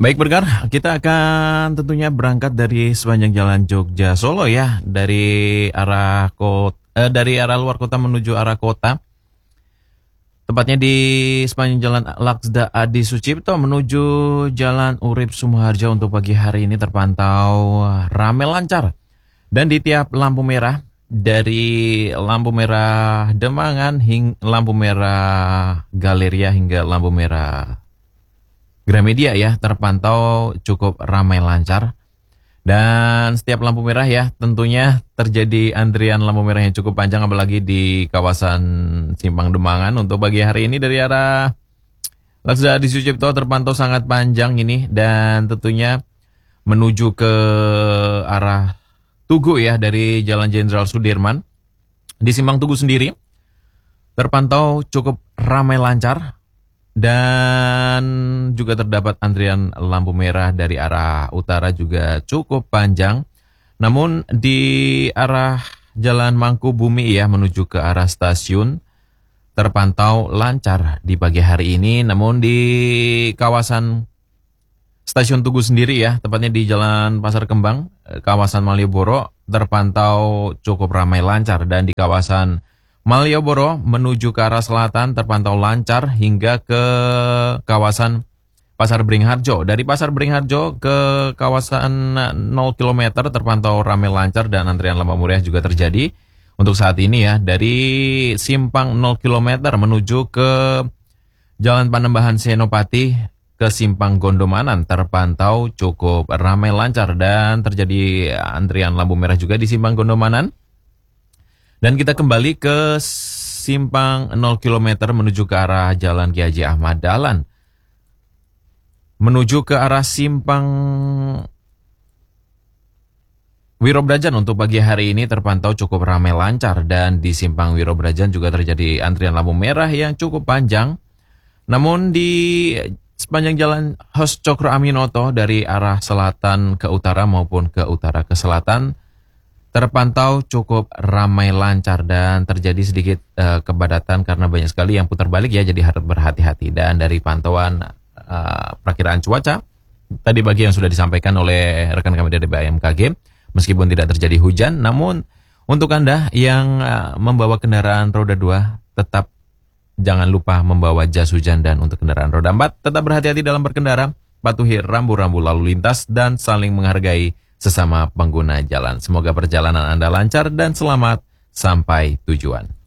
Baik Berkar, kita akan tentunya berangkat dari sepanjang jalan Jogja Solo ya, dari arah luar kota menuju arah kota. Tepatnya di sepanjang jalan Laksda Adi Sucipto menuju jalan Urip Sumoharjo untuk pagi hari ini terpantau ramai lancar. Dan di tiap lampu merah, dari lampu merah Demangan hingga lampu merah Galeria hingga lampu merah Gramedia ya, terpantau cukup ramai lancar. Dan setiap lampu merah ya tentunya terjadi antrian lampu merah yang cukup panjang, apalagi di kawasan Simpang Demangan. Untuk pagi hari ini dari arah Laksda Adi Sucipto terpantau sangat panjang ini, dan tentunya menuju ke arah Tugu ya, dari Jalan Jenderal Sudirman. Di Simpang Tugu sendiri terpantau cukup ramai lancar. Dan juga terdapat antrian lampu merah dari arah utara juga cukup panjang. Namun di arah Jalan Mangkubumi ya menuju ke arah stasiun terpantau lancar di pagi hari ini. Namun di kawasan Stasiun Tugu sendiri ya, tepatnya di Jalan Pasar Kembang, kawasan Malioboro terpantau cukup ramai lancar. Dan di kawasan Malioboro menuju ke arah selatan terpantau lancar hingga ke kawasan Pasar Beringharjo. Dari Pasar Beringharjo ke kawasan 0 km terpantau ramai lancar, dan antrian lampu merah juga terjadi untuk saat ini ya. Dari simpang 0 km menuju ke Jalan Panembahan Senopati ke Simpang Gondomanan terpantau cukup ramai lancar, dan terjadi antrian lampu merah juga di Simpang Gondomanan. Dan kita kembali ke simpang 0 km menuju ke arah Jalan Ki Haji Ahmad Dahlan. Menuju ke arah simpang Wirobrajan untuk pagi hari ini terpantau cukup ramai lancar. Dan di simpang Wirobrajan juga terjadi antrian lampu merah yang cukup panjang. Namun di sepanjang jalan Hos Cokro Aminoto dari arah selatan ke utara maupun ke utara ke selatan terpantau cukup ramai lancar, dan terjadi sedikit kepadatan karena banyak sekali yang putar balik ya, jadi harus berhati-hati. Dan dari pantauan perakiraan cuaca tadi pagi yang sudah disampaikan oleh rekan kami dari BMKG, meskipun tidak terjadi hujan, namun untuk Anda yang membawa kendaraan roda 2 tetap jangan lupa membawa jas hujan, dan untuk kendaraan roda 4 tetap berhati-hati dalam berkendara, patuhi rambu-rambu lalu lintas dan saling menghargai sesama pengguna jalan. Semoga perjalanan Anda lancar dan selamat sampai tujuan.